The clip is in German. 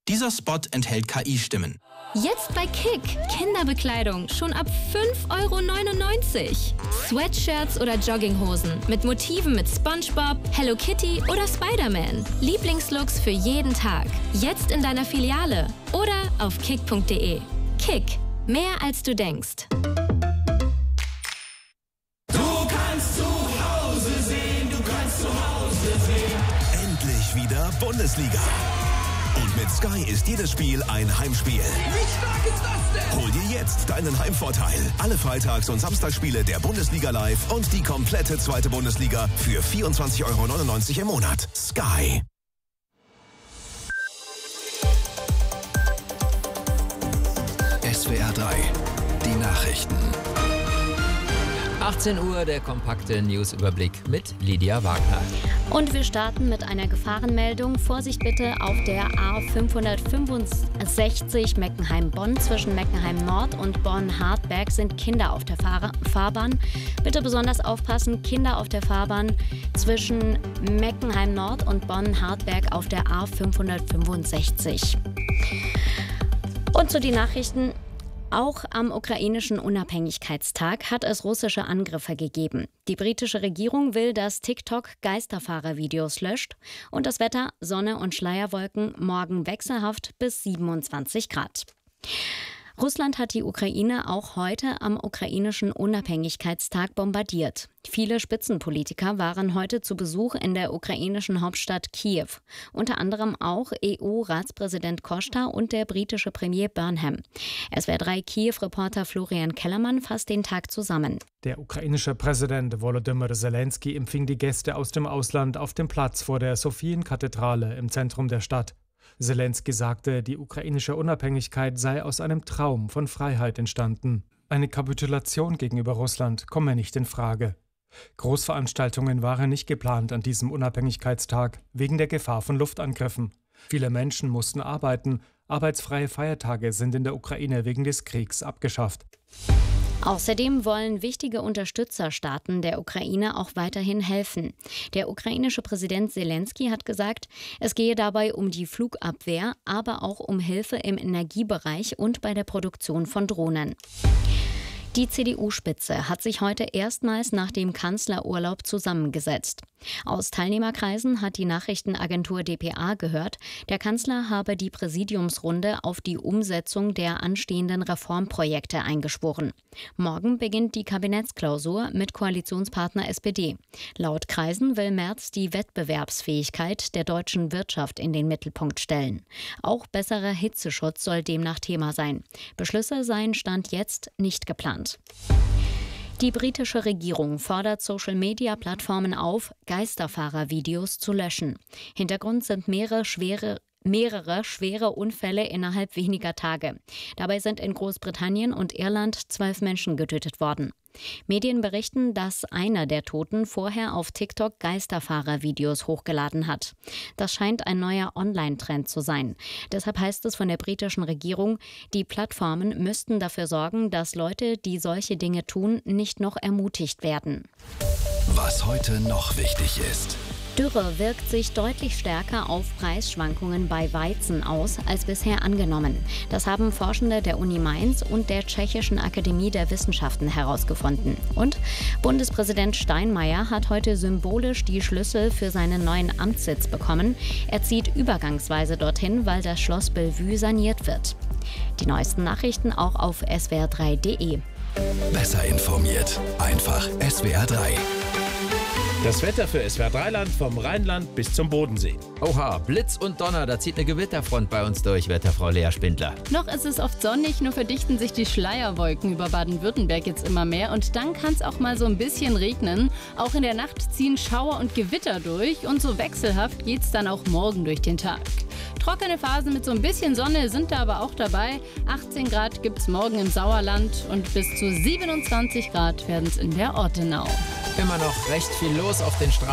Dieser Spot enthält KI-Stimmen. Jetzt bei Kick. Kinderbekleidung schon ab 5,99 €. Sweatshirts oder Jogginghosen mit Motiven mit SpongeBob, Hello Kitty oder Spider-Man. Lieblingslooks für jeden Tag. Jetzt in deiner Filiale oder auf kick.de. Kick. Mehr als du denkst. Du kannst zu Hause sehen, du kannst zu Hause sehen. Endlich wieder Bundesliga. Und mit Sky ist jedes Spiel ein Heimspiel. Wie stark ist das denn? Hol dir jetzt deinen Heimvorteil. Alle Freitags- und Samstagsspiele der Bundesliga live und die komplette zweite Bundesliga für 24,99 € im Monat. Sky. SWR 3, die Nachrichten. 18 Uhr, der kompakte Newsüberblick mit Lydia Wagner. Und wir starten mit einer Gefahrenmeldung. Vorsicht bitte auf der A565 Meckenheim-Bonn. Zwischen Meckenheim Nord und Bonn-Hartberg sind Kinder auf der Fahrbahn. Bitte besonders aufpassen, Kinder auf der Fahrbahn zwischen Meckenheim Nord und Bonn-Hartberg auf der A565. Und zu den Nachrichten. Auch am ukrainischen Unabhängigkeitstag hat es russische Angriffe gegeben. Die britische Regierung will, dass TikTok Geisterfahrervideos löscht und das Wetter Sonne und Schleierwolken morgen wechselhaft bis 27 Grad. Russland hat die Ukraine auch heute am ukrainischen Unabhängigkeitstag bombardiert. Viele Spitzenpolitiker waren heute zu Besuch in der ukrainischen Hauptstadt Kiew. Unter anderem auch EU-Ratspräsident Costa und der britische Premier Burnham. SWR 3 Kiew-Reporter Florian Kellermann fasst den Tag zusammen. Der ukrainische Präsident Volodymyr Zelensky empfing die Gäste aus dem Ausland auf dem Platz vor der Sofienkathedrale im Zentrum der Stadt. Zelensky sagte, die ukrainische Unabhängigkeit sei aus einem Traum von Freiheit entstanden. Eine Kapitulation gegenüber Russland komme nicht in Frage. Großveranstaltungen waren nicht geplant an diesem Unabhängigkeitstag wegen der Gefahr von Luftangriffen. Viele Menschen mussten arbeiten. Arbeitsfreie Feiertage sind in der Ukraine wegen des Kriegs abgeschafft. Außerdem wollen wichtige Unterstützerstaaten der Ukraine auch weiterhin helfen. Der ukrainische Präsident Zelensky hat gesagt, es gehe dabei um die Flugabwehr, aber auch um Hilfe im Energiebereich und bei der Produktion von Drohnen. Die CDU-Spitze hat sich heute erstmals nach dem Kanzlerurlaub zusammengesetzt. Aus Teilnehmerkreisen hat die Nachrichtenagentur dpa gehört, der Kanzler habe die Präsidiumsrunde auf die Umsetzung der anstehenden Reformprojekte eingeschworen. Morgen beginnt die Kabinettsklausur mit Koalitionspartner SPD. Laut Kreisen will Merz die Wettbewerbsfähigkeit der deutschen Wirtschaft in den Mittelpunkt stellen. Auch besserer Hitzeschutz soll demnach Thema sein. Beschlüsse seien Stand jetzt nicht geplant. Die britische Regierung fordert Social-Media-Plattformen auf, Geisterfahrervideos zu löschen. Hintergrund sind mehrere schwere Unfälle innerhalb weniger Tage. Dabei sind in Großbritannien und Irland 12 Menschen getötet worden. Medien berichten, dass einer der Toten vorher auf TikTok Geisterfahrervideos hochgeladen hat. Das scheint ein neuer Online-Trend zu sein. Deshalb heißt es von der britischen Regierung, die Plattformen müssten dafür sorgen, dass Leute, die solche Dinge tun, nicht noch ermutigt werden. Was heute noch wichtig ist. Dürre wirkt sich deutlich stärker auf Preisschwankungen bei Weizen aus als bisher angenommen. Das haben Forschende der Uni Mainz und der Tschechischen Akademie der Wissenschaften herausgefunden. Und Bundespräsident Steinmeier hat heute symbolisch die Schlüssel für seinen neuen Amtssitz bekommen. Er zieht übergangsweise dorthin, weil das Schloss Bellevue saniert wird. Die neuesten Nachrichten auch auf swr3.de. Besser informiert. Einfach SWR 3. Das Wetter für SWR 3-Land vom Rheinland bis zum Bodensee. Oha, Blitz und Donner, da zieht eine Gewitterfront bei uns durch, Wetterfrau Lea Spindler. Noch ist es oft sonnig, nur verdichten sich die Schleierwolken über Baden-Württemberg jetzt immer mehr. Und dann kann es auch mal so ein bisschen regnen. Auch in der Nacht ziehen Schauer und Gewitter durch. Und so wechselhaft geht es dann auch morgen durch den Tag. Trockene Phasen mit so ein bisschen Sonne sind da aber auch dabei. 18 Grad gibt es morgen im Sauerland und bis zu 27 Grad werden es in der Ortenau. Immer noch recht viel los auf den Straßen.